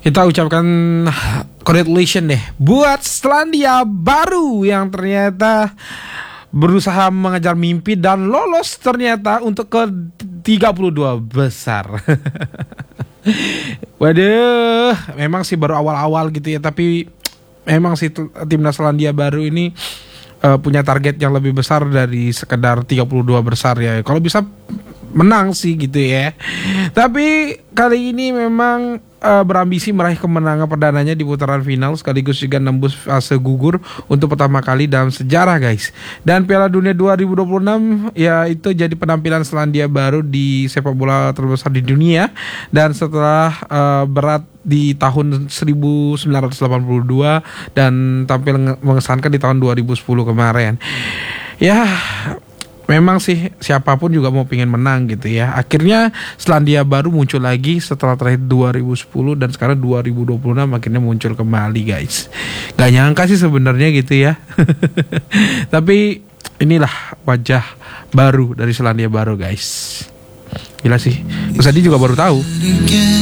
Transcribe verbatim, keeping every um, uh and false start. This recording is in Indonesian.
Kita ucapkan congratulations deh buat Selandia Baru yang ternyata berusaha mengejar mimpi dan lolos ternyata untuk ke tiga puluh dua besar. Waduh, memang sih baru awal-awal gitu ya, tapi memang sih timnas Selandia Baru ini uh, punya target yang lebih besar dari sekedar tiga puluh dua besar ya. Kalau bisa menang sih gitu ya. Tapi kali ini memang uh, berambisi meraih kemenangan perdananya di putaran final sekaligus juga nembus fase gugur untuk pertama kali dalam sejarah guys. Dan Piala Dunia dua ribu dua puluh enam ya itu jadi penampilan Selandia Baru di sepak bola terbesar di dunia. Dan setelah uh, berat di tahun seribu sembilan ratus delapan puluh dua dan tampil mengesankan di tahun dua ribu sepuluh kemarin. Ya, memang sih siapapun juga mau pengen menang gitu ya. Akhirnya Selandia Baru muncul lagi setelah terakhir dua ribu sepuluh dan sekarang dua ribu dua puluh enam akhirnya muncul kembali guys. Gak nyangka sih sebenarnya gitu ya. Tapi inilah wajah baru dari Selandia Baru guys. Gila sih. Kusadi juga baru tahu.